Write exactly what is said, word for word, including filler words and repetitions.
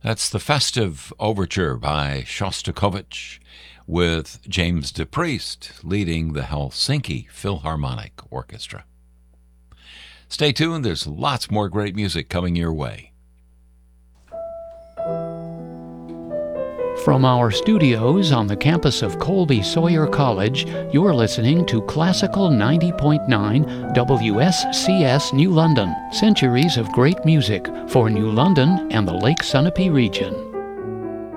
That's the Festive Overture by Shostakovich with James DePriest leading the Helsinki Philharmonic Orchestra. Stay tuned, there's lots more great music coming your way. From our studios on the campus of Colby Sawyer College, you're listening to Classical ninety point nine W S C S New London. Centuries of great music for New London and the Lake Sunapee region.